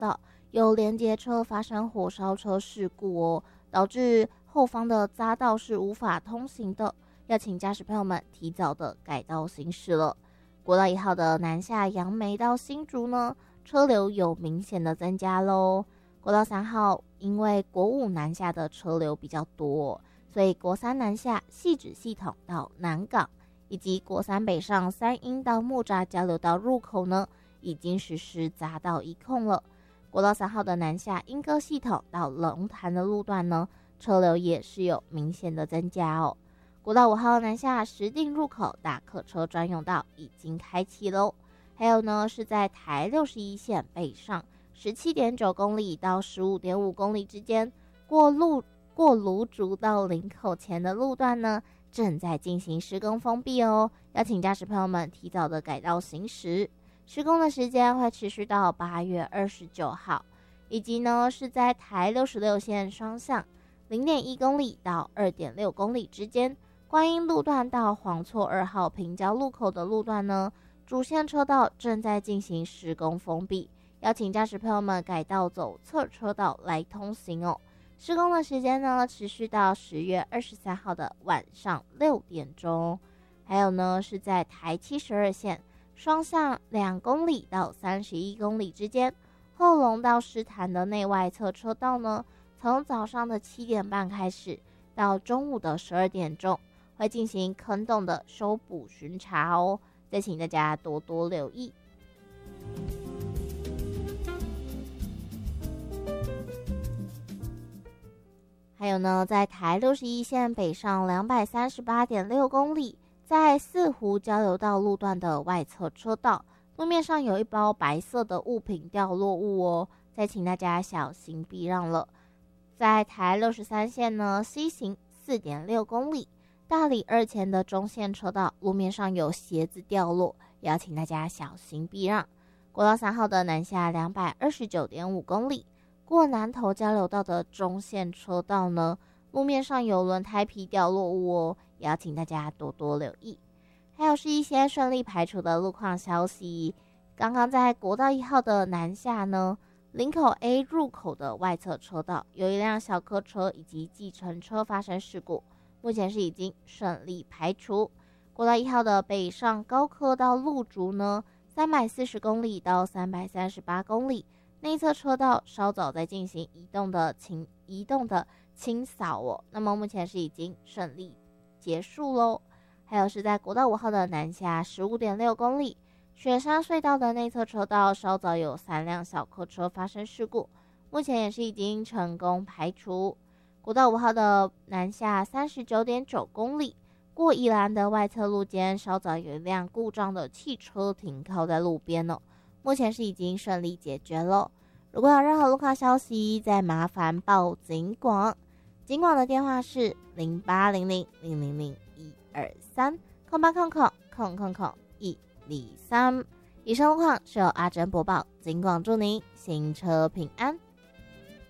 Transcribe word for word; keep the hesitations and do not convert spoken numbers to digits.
道有连接车发生火烧车事故哦，导致后方的匝道是无法通行的，要请驾驶朋友们提早的改道行驶了。国道一号的南下杨梅到新竹呢，车流有明显的增加咯。国道三号因为国五南下的车流比较多，所以国三南下汐止系统到南港，以及国三北上三鹰到木栅交流道入口呢，已经实施匝道一控了。国道三号的南下莺歌系统到龙潭的路段呢，车流也是有明显的增加哦。国道五号南下石碇入口大客车专用道已经开启喽。还有呢，是在台六十一线北上 十七点九 公里到 十五点五 公里之间，过路过芦竹到林口前的路段呢，正在进行施工封闭哦，要请驾驶朋友们提早的改道行驶。施工的时间会持续到八月二十九号，以及呢是在台六十六线双向 零点一 公里到 二点六 公里之间，观音路段到黄厝二号平交路口的路段呢，主线车道正在进行施工封闭，邀请驾驶朋友们改道走侧车道来通行哦。施工的时间呢，持续到十月二十三号的晚上六点钟。还有呢，是在台七十二线双向两公里到三十一公里之间，后龙到狮潭的内外侧车道呢，从早上的七点半开始到中午的十二点钟，会进行坑洞的修补巡查哦，再请大家多多留意。还有呢，在台六十一线北上 两百三十八点六 公里，在四湖交流道路段的外侧车道，路面上有一包白色的物品掉落物哦，再请大家小心避让了。在台六十三线呢，西行 四点六 公里，大里二前的中线车道路面上有鞋子掉落，也要请大家小心避让。国道三号的南下 两百二十九点五 公里，过南投交流道的中线车道呢，路面上有轮胎皮掉落物哦，也要请大家多多留意。还有是一些顺利排除的路况消息，刚刚在国道一号的南下呢，林口 A 入口的外侧车道有一辆小客车以及计程车发生事故，目前是已经顺利排除。国道一号的北上高科到路竹呢，三百四十公里到三百三十八公里，内侧车道稍早在进行移动的清移动的清扫哦，那么目前是已经顺利结束喽。还有是在国道五号的南下 十五点六 公里，雪山隧道的内侧车道稍早有三辆小客车发生事故，目前也是已经成功排除。国道五号的南下 三十九点九 公里，过宜兰的外侧路肩稍早有一辆故障的汽车停靠在路边哦，目前是已经顺利解决了。如果有任何路况消息，再麻烦报警广，警广的电话是零八零零零零零一二三空八空空空空空一零三。以上路况是由阿珍播报，警广祝您行车平安。